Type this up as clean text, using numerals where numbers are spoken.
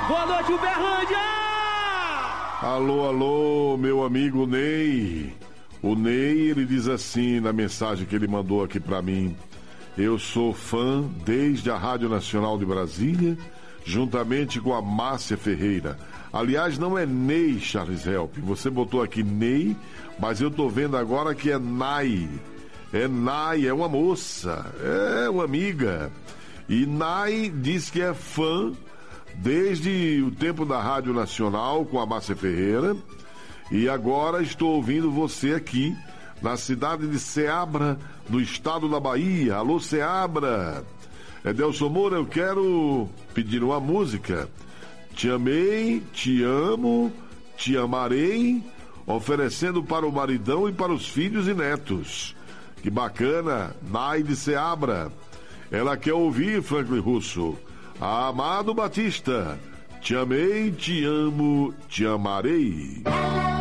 Boa noite, Uberlândia! Alô, alô, meu amigo Ney. O Ney, ele diz assim na mensagem que ele mandou aqui pra mim: eu sou fã desde a Rádio Nacional de Brasília, juntamente com a Márcia Ferreira. Aliás, não é Ney, Charles Help. Você botou aqui Ney, mas eu tô vendo agora que é Nai. É Nai, é uma moça, é uma amiga. E Nai diz que é fã desde o tempo da Rádio Nacional com a Márcia Ferreira. E agora estou ouvindo você aqui na cidade de Ceabra, no estado da Bahia. Alô, Ceabra. Edelson Moura, eu quero pedir uma música. Te amei, te amo, te amarei, oferecendo para o maridão e para os filhos e netos. Que bacana, Nai de Ceabra. Ela quer ouvir Franklin Russo. Amado Batista, te amei, te amo, te amarei.